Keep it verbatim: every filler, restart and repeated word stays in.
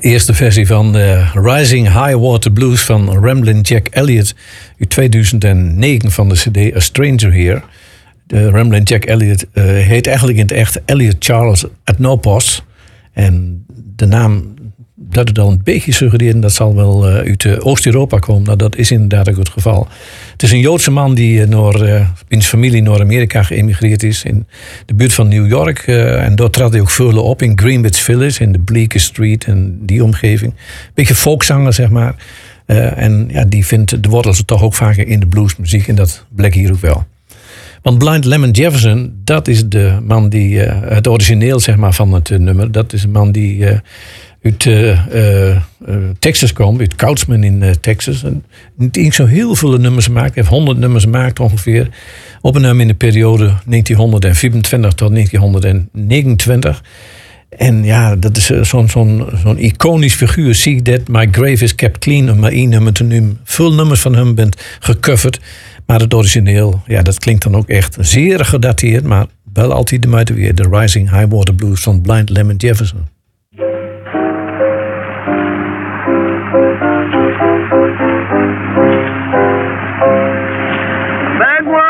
eerste versie van de Rising High Water Blues van Ramblin' Jack Elliott uit tweeduizend negen van de cd A Stranger Here. De Ramblin' Jack Elliott uh, heet eigenlijk in het echt Elliott Charles Etnopos. En de naam, dat het al een beetje suggereert, en dat zal wel uh, uit uh, Oost-Europa komen. Nou, dat is inderdaad ook het geval. Het is een Joodse man die uh, naar, uh, in zijn familie naar Amerika geëmigreerd is. In de buurt van New York. Uh, en daar trad hij ook veel op in Greenwich Village. In de Bleecker Street en die omgeving. Beetje folkzanger, zeg maar. Uh, en ja, die vindt de wortels toch ook vaker in de bluesmuziek. En dat bleek hier ook wel. Want Blind Lemon Jefferson, dat is de man die uh, het origineel, zeg maar, van het uh, nummer. Dat is een man die uh, uit uh, uh, uh, Texas komt, uit Couchman in uh, Texas. En niet eens zo heel veel nummers gemaakt. Hij heeft honderd nummers gemaakt ongeveer. Opgenomen in de periode negentien vierentwintig tot negentien negenentwintig. En ja, dat is uh, zo'n, zo'n, zo'n iconisch figuur. See That My Grave Is Kept Clean, om maar één nummer te noemen. Veel nummers van hem bent gecoverd. Maar het origineel, ja, dat klinkt dan ook echt zeer gedateerd. Maar wel altijd de moeite weer. The Rising High Water Blues van Blind Lemon Jefferson.